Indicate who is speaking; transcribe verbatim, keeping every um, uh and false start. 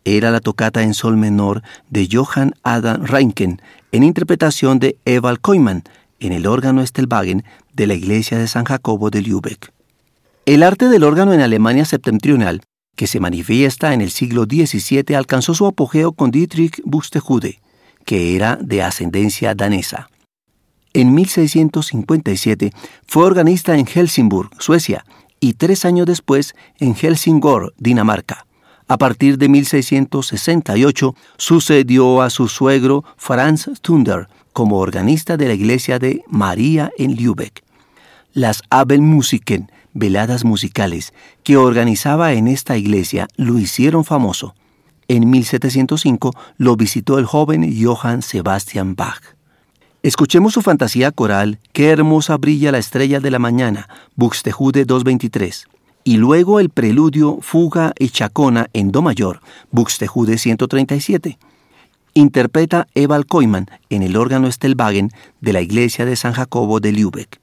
Speaker 1: Era la tocata en sol menor de Johann Adam Reinken, en interpretación de Ewald Koyman, en el órgano Stellwagen de la iglesia de San Jacobo de Lübeck. El arte del órgano en Alemania septentrional, que se manifiesta en el siglo diecisiete, alcanzó su apogeo con Dietrich Buxtehude, que era de ascendencia danesa. En mil seiscientos cincuenta y siete fue organista en Helsingborg, Suecia, y tres años después en Helsingør, Dinamarca. A partir de mil seiscientos sesenta y ocho sucedió a su suegro Franz Thunder como organista de la iglesia de María en Lübeck. Las Abendmusiken, veladas musicales, que organizaba en esta iglesia, lo hicieron famoso. En mil setecientos cinco lo visitó el joven Johann Sebastian Bach. Escuchemos su fantasía coral, Qué hermosa brilla la estrella de la mañana, Buxtehude doscientos veintitrés. Y luego el preludio Fuga y Chacona en do mayor, Buxtehude ciento treinta y siete. Interpreta Ewald Koyman en el órgano Stellwagen de la iglesia de San Jacobo de Lübeck.